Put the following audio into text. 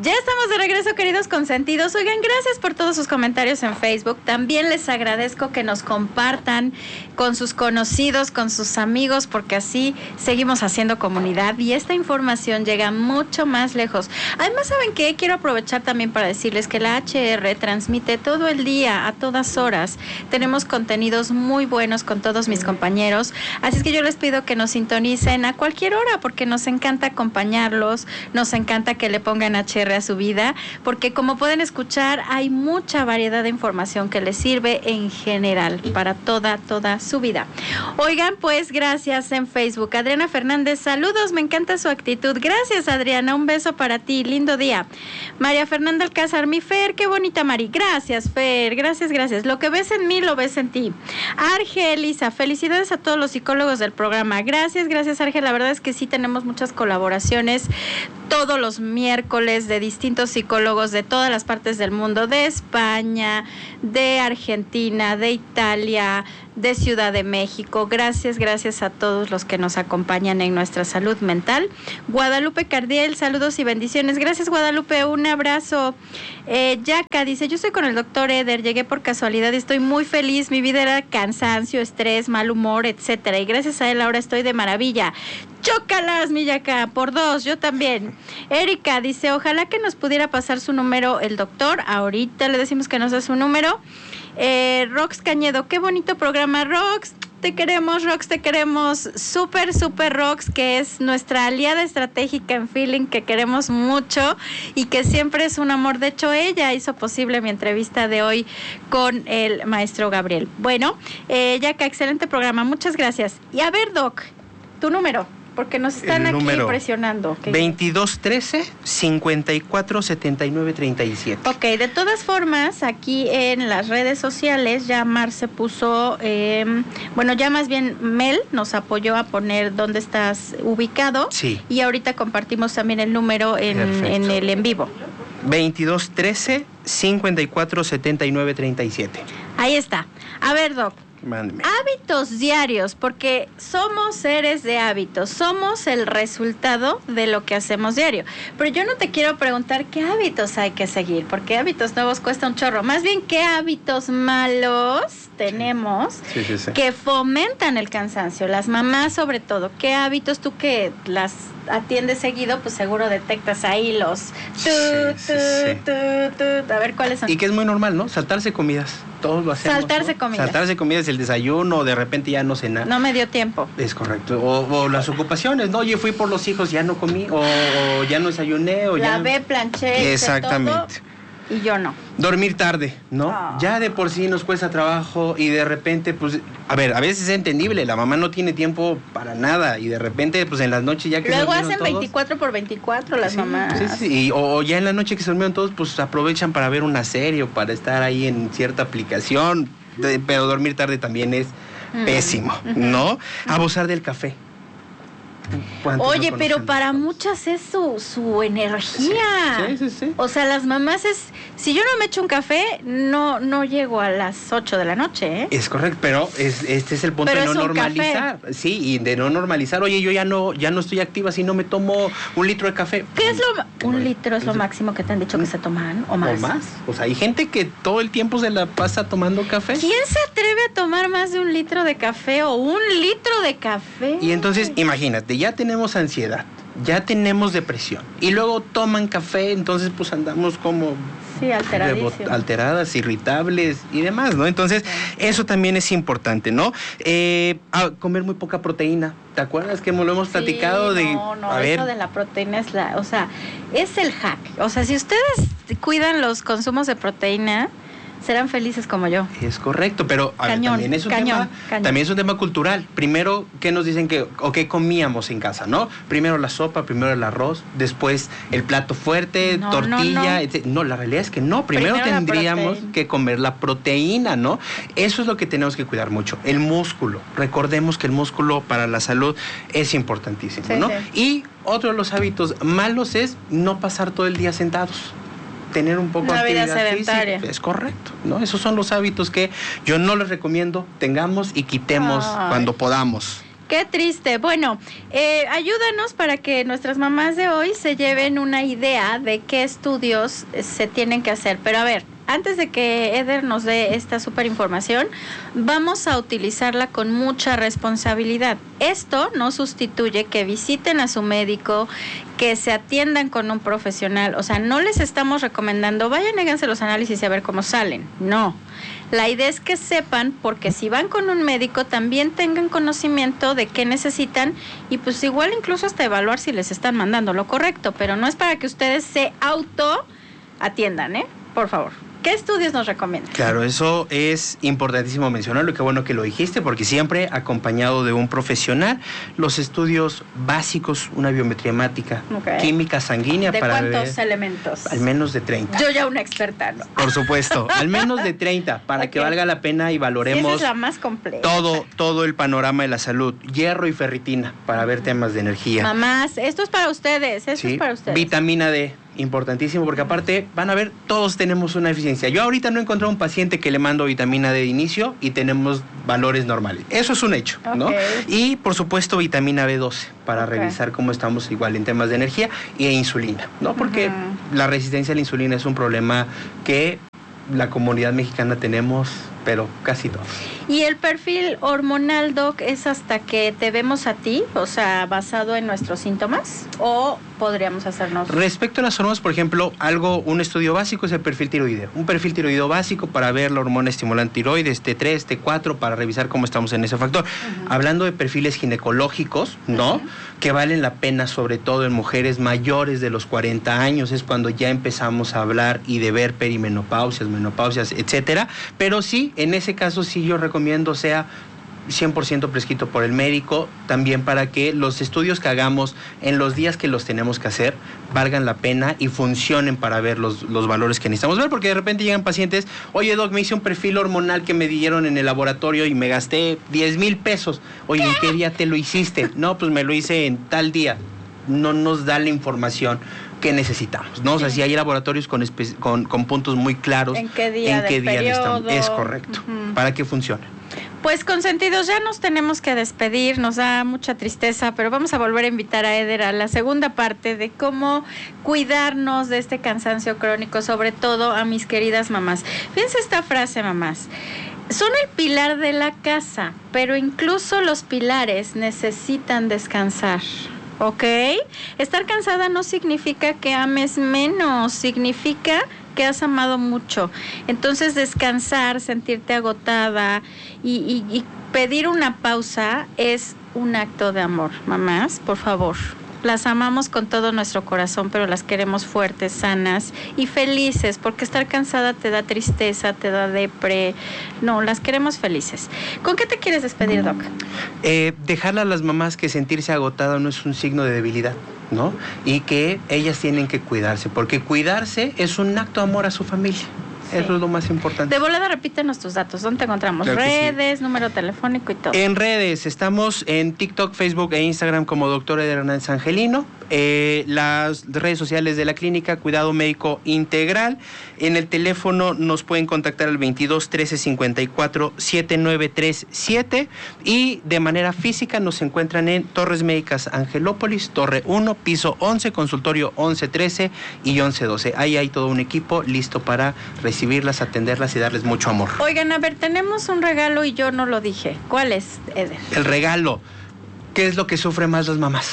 Ya estamos de regreso, queridos consentidos. Oigan, gracias por todos sus comentarios en Facebook. También les agradezco que nos compartan con sus conocidos, con sus amigos, porque así seguimos haciendo comunidad y esta información llega mucho más lejos. Además, ¿saben qué? Quiero aprovechar también para decirles que la HR transmite todo el día, a todas horas. Tenemos contenidos muy buenos con todos mis compañeros, así es que yo les pido que nos sintonicen a cualquier hora, porque nos encanta acompañarlos, nos encanta que le pongan HR a su vida, porque como pueden escuchar hay mucha variedad de información que les sirve en general para toda su vida. Oigan, pues gracias en Facebook. Adriana Fernández, saludos, me encanta su actitud. Gracias, Adriana, un beso para ti, lindo día. María Fernanda Alcázar, mi Fer, qué bonita Mari. Gracias, Fer, gracias. Lo que ves en mí, lo ves en ti. Argelisa, felicidades a todos los psicólogos del programa. Gracias, Argel, la verdad es que sí tenemos muchas colaboraciones todos los miércoles de distintos psicólogos de todas las partes del mundo, de España, de Argentina, de Italia, de Ciudad de México. Gracias a todos los que nos acompañan en nuestra salud mental. Guadalupe Cardiel, saludos y bendiciones. Gracias, Guadalupe, un abrazo. Yaca dice, yo estoy con el doctor Eder, llegué por casualidad y estoy muy feliz, mi vida era cansancio, estrés, mal humor, etcétera, y gracias a él ahora estoy de maravilla. Chócalas, mi Yaca, por 2, yo también. Erika dice, ojalá que nos pudiera pasar su número el doctor, ahorita le decimos que nos da su número. Rox Cañedo, qué bonito programa, Rox, te queremos, súper Rox, que es nuestra aliada estratégica en Feeling, que queremos mucho y que siempre es un amor. De hecho, ella hizo posible mi entrevista de hoy con el maestro Gabriel. Bueno, Yaca, excelente programa, muchas gracias. Y a ver, Doc, tu número, porque nos están aquí presionando. ¿Okay? 2213-547937. Ok, de todas formas, aquí en las redes sociales ya Mar se puso, ya más bien Mel nos apoyó a poner dónde estás ubicado. Sí. Y ahorita compartimos también el número en el en vivo. 2213-547937. Ahí está. A ver, Doc. Mándeme. Hábitos diarios, porque somos seres de hábitos, somos el resultado de lo que hacemos diario. Pero yo no te quiero preguntar qué hábitos hay que seguir, porque hábitos nuevos cuesta un chorro. Más bien, qué hábitos malos tenemos que fomentan el cansancio. Las mamás, sobre todo, qué hábitos tú que las atiendes seguido, pues seguro detectas ahí los a ver cuáles son. Y que es muy normal, ¿no? Saltarse comidas. Todos lo hacemos. Saltarse comidas, el desayuno, de repente ya no cenar. No me dio tiempo. Es correcto. O las ocupaciones, ¿no? Oye, fui por los hijos, ya no comí, o ya no desayuné, o ya. Lavé, planché, exactamente. Todo, y yo no. Dormir tarde, ¿no? Oh. Ya de por sí nos cuesta trabajo y de repente, pues, a veces es entendible, la mamá no tiene tiempo para nada y de repente, pues, en las noches ya que luego se hacen todos, 24x24 las mamás. Sí. O ya en la noche que se durmieron todos, pues, aprovechan para ver una serie o para estar ahí en cierta aplicación, pero dormir tarde también es pésimo, ¿no? Abusar del café. Oye, pero para muchas es su energía. Sí. O sea, las mamás si yo no me echo un café, no llego a las 8 de la noche, ¿eh? Es correcto, pero este es el punto de no normalizar. Café. Sí, y de no normalizar. Oye, yo ya no estoy activa si no me tomo un litro de café. ¿Qué es un litro es lo máximo que te han dicho que se toman o más? O más. O sea, hay gente que todo el tiempo se la pasa tomando café. ¿Quién se atreve a tomar más de un litro de café o un litro de café? Y entonces, imagínate, ya tenemos ansiedad, ya tenemos depresión y luego toman café, entonces pues andamos como alteradas, irritables y demás, ¿no? Entonces eso también es importante, ¿no? Comer muy poca proteína. ¿Te acuerdas que lo hemos platicado? Eso de la proteína es el hack. O sea, si ustedes cuidan los consumos de proteína, serán felices como yo. Es correcto, pero también es un tema cultural. Primero, ¿qué nos dicen qué comíamos en casa, no? Primero la sopa, primero el arroz, después el plato fuerte, tortilla. No, la realidad es que no. Primero tendríamos que comer la proteína, ¿no? Eso es lo que tenemos que cuidar mucho. El músculo. Recordemos que el músculo para la salud es importantísimo, ¿no? Sí. Y otro de los hábitos malos es no pasar todo el día sentados. Tener un poco de actividad sedentaria. Física. Es correcto, ¿no? Esos son los hábitos que yo no les recomiendo tengamos y quitemos cuando podamos. Qué triste. Bueno, ayúdanos para que nuestras mamás de hoy se lleven una idea de qué estudios se tienen que hacer. Pero a ver, antes de que Eder nos dé esta súper información, vamos a utilizarla con mucha responsabilidad. Esto no sustituye que visiten a su médico, que se atiendan con un profesional. O sea, no les estamos recomendando, vayan, háganse los análisis y a ver cómo salen. No. La idea es que sepan, porque si van con un médico, también tengan conocimiento de qué necesitan y pues igual incluso hasta evaluar si les están mandando lo correcto. Pero no es para que ustedes se auto atiendan, por favor. ¿Qué estudios nos recomiendan? Claro, eso es importantísimo mencionarlo, y qué bueno que lo dijiste, porque siempre acompañado de un profesional. Los estudios básicos, una biometría hemática, química sanguínea. ¿De para cuántos elementos? Al menos de 30. Yo ya una experta, ¿no? Por supuesto, al menos de 30, para que valga la pena y valoremos esa es la más completa. todo el panorama de la salud. Hierro y ferritina, para ver temas de energía. Mamás, esto es para ustedes, es para ustedes. Vitamina D. Importantísimo, porque aparte, van a ver, todos tenemos una eficiencia. Yo ahorita no he encontrado un paciente que le mando vitamina D de inicio y tenemos valores normales. Eso es un hecho, ¿no? Y, por supuesto, vitamina B12 para revisar cómo estamos igual en temas de energía e insulina, ¿no? Porque la resistencia a la insulina es un problema que la comunidad mexicana tenemos, pero casi todos. ¿Y el perfil hormonal, Doc, es hasta que te vemos a ti? O sea, basado en nuestros síntomas, ¿o podríamos hacernos? Respecto a las hormonas, por ejemplo, un estudio básico es el perfil tiroideo. Un perfil tiroideo básico para ver la hormona estimulante tiroides, T3, T4, para revisar cómo estamos en ese factor. Hablando de perfiles ginecológicos, ¿no? Que valen la pena, sobre todo en mujeres mayores de los 40 años, es cuando ya empezamos a hablar y de ver perimenopausias, menopausias, etcétera. Pero sí, en ese caso sí yo recomiendo sea 100% prescrito por el médico, también para que los estudios que hagamos en los días que los tenemos que hacer valgan la pena y funcionen para ver los valores que necesitamos ver, porque de repente llegan pacientes, oye Doc, me hice un perfil hormonal que me dieron en el laboratorio y me gasté 10,000 pesos. Oye, ¿en qué día te lo hiciste? No, pues me lo hice en tal día. No nos da la información que necesitamos, ¿no? O sea, si hay laboratorios con puntos muy claros en qué día estamos. Es correcto, para que funcione. Pues, consentidos, ya nos tenemos que despedir, nos da mucha tristeza, pero vamos a volver a invitar a Eder a la segunda parte de cómo cuidarnos de este cansancio crónico, sobre todo a mis queridas mamás. Fíjense esta frase, mamás. Son el pilar de la casa, pero incluso los pilares necesitan descansar. ¿Ok? Estar cansada no significa que ames menos, significa que has amado mucho. Entonces, descansar, sentirte agotada y pedir una pausa es un acto de amor. Mamás, por favor. Las amamos con todo nuestro corazón, pero las queremos fuertes, sanas y felices, porque estar cansada te da tristeza, te da depre. No, las queremos felices. ¿Con qué te quieres despedir, Doc? Dejarle a las mamás que sentirse agotada no es un signo de debilidad, ¿no? Y que ellas tienen que cuidarse, porque cuidarse es un acto de amor a su familia. Sí. Eso es lo más importante. De volada, repítenos tus datos. ¿Dónde te encontramos? Claro, redes, número telefónico y todo. En redes, estamos en TikTok, Facebook e Instagram como Dr. Eder Hernández Angelino. Las redes sociales de la clínica, Cuidado Médico Integral. En el teléfono nos pueden contactar al 22 13 54 7937. Y de manera física nos encuentran en Torres Médicas Angelópolis, Torre 1, piso 11, consultorio 1113 y 1112. Ahí hay todo un equipo listo para recibirlas, atenderlas y darles mucho amor. Oigan, a ver, tenemos un regalo y yo no lo dije. ¿Cuál es, Eder? El regalo. ¿Qué es lo que sufren más las mamás?